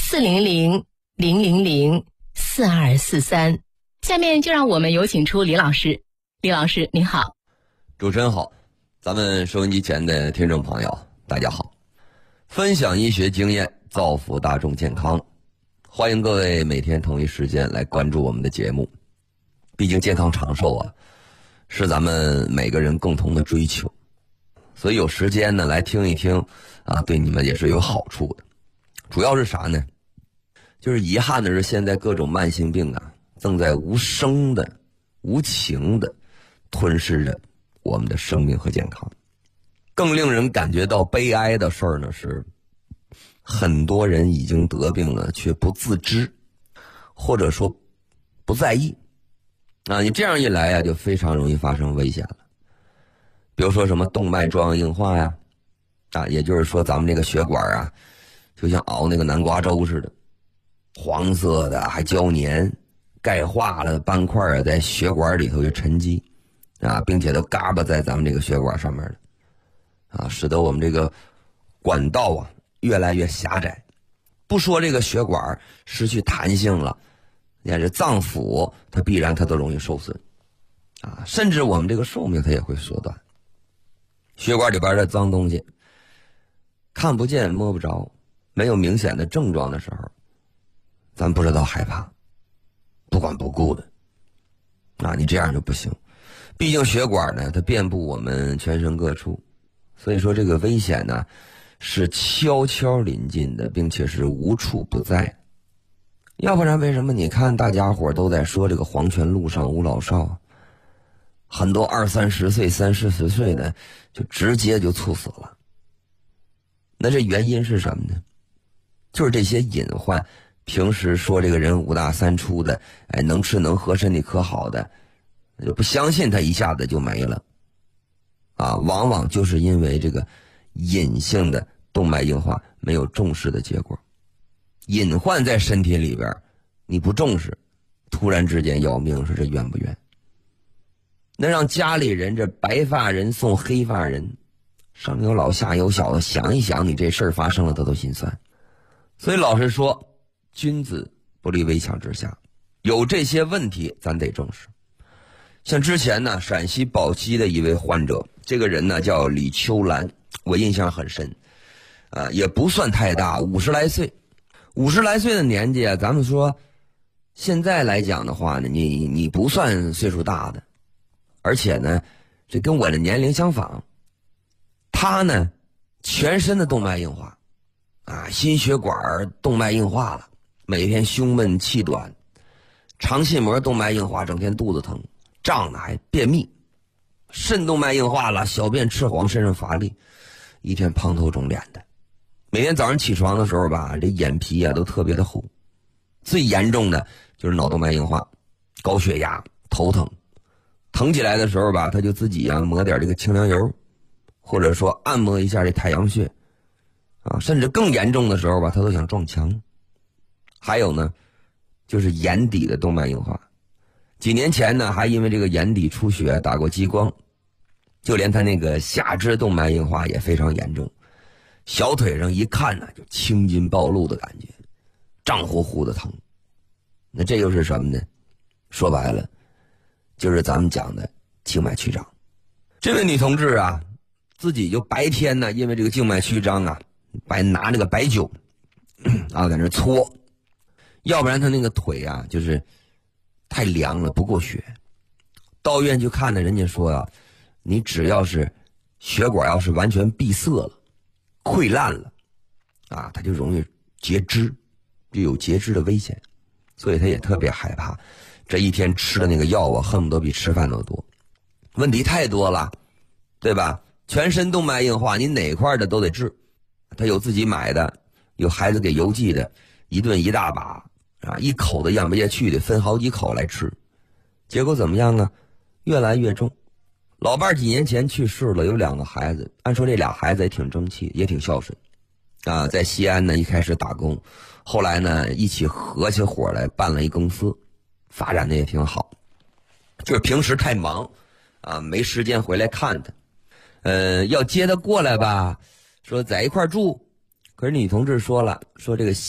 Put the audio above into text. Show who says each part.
Speaker 1: 400-000-4243。下面就让我们有请出李老师。李老师您好。
Speaker 2: 主持人好，咱们收音机前的听众朋友大家好，分享医学经验，造福大众健康，欢迎各位每天同一时间来关注我们的节目。毕竟健康长寿啊，是咱们每个人共同的追求，所以有时间呢来听一听啊，对你们也是有好处的。主要是啥呢？就是遗憾的是，现在各种慢性病啊，正在无声的、无情的吞噬着我们的生命和健康。更令人感觉到悲哀的事儿呢，是很多人已经得病了却不自知，或者说不在意啊。你这样一来啊，就非常容易发生危险了。比如说什么动脉粥样硬化呀，啊，也就是说咱们这个血管啊，就像熬那个南瓜粥似的，黄色的还胶黏，钙化了的斑块啊，在血管里头就沉积啊，并且都嘎巴在咱们这个血管上面了啊，使得我们这个管道啊越来越狭窄。不说这个血管失去弹性了，你看这脏腑它必然它都容易受损啊，甚至我们这个寿命它也会缩短。血管里边的脏东西看不见摸不着，没有明显的症状的时候，咱不知道害怕，不管不顾的啊，你这样就不行。毕竟血管呢它遍布我们全身各处，所以说这个危险呢是悄悄临近的，并且是无处不在。要不然为什么你看大家伙都在说这个黄泉路上无老少啊，很多20-30岁、30-40岁的就直接就猝死了。那这原因是什么呢？就是这些隐患，平时说这个人5大3粗的，哎，能吃能喝，身体可好的，就不相信他一下子就没了啊，往往就是因为这个隐性的动脉硬化没有重视的结果。隐患在身体里边，你不重视，突然之间要命，是这冤不冤？那让家里人这白发人送黑发人，上有老下有小的，想一想你这事儿发生了他都心酸。所以老实说，君子不立危墙之下，有这些问题咱得重视。像之前呢，陕西宝鸡的一位患者，这个人呢叫李秋兰，我印象很深，也不算太大，50来岁，50来岁的年纪啊，咱们说现在来讲的话呢，你不算岁数大的，而且呢，这跟我的年龄相仿。他呢，全身的动脉硬化，啊，心血管动脉硬化了，每天胸闷气短，肠系膜动脉硬化，整天肚子疼，胀的还便秘，肾动脉硬化了，小便赤黄，身上乏力，一天胖头肿脸的，每天早上起床的时候吧，这眼皮啊都特别的厚。最严重的就是脑动脉硬化，高血压，头疼，疼起来的时候吧，他就自己啊抹点这个清凉油，或者说按摩一下这太阳穴啊，甚至更严重的时候吧，他都想撞墙。还有呢，就是眼底的动脉硬化，几年前呢还因为这个眼底出血打过激光，就连他那个下肢动脉硬化也非常严重，小腿上一看呢就青筋暴露的感觉，胀乎乎的疼。那这又是什么呢？说白了就是咱们讲的静脉曲张。这位女同志啊，自己就白天呢因为这个静脉曲张啊，拿这个白酒啊在那搓，要不然她那个腿啊就是太凉了不够血。到医院去看呢，人家说啊，你只要是血管要是完全闭塞了，溃烂了啊，它就容易截肢，就有截肢的危险。所以他也特别害怕，这一天吃的那个药啊，恨不得比吃饭都多。问题太多了，对吧？全身动脉硬化，你哪块的都得治。他有自己买的，有孩子给邮寄的，一顿一大把啊，一口都咽不下去的，分好几口来吃。结果怎么样啊？越来越重。老伴儿几年前去世了，有2个孩子，按说这俩孩子也挺争气，也挺孝顺啊，在西安呢一开始打工，后来呢一起合起伙来办了一公司，发展的也挺好。就是平时太忙啊，没时间回来看他。要接他过来吧，说在一块住，可是女同志说了，说这个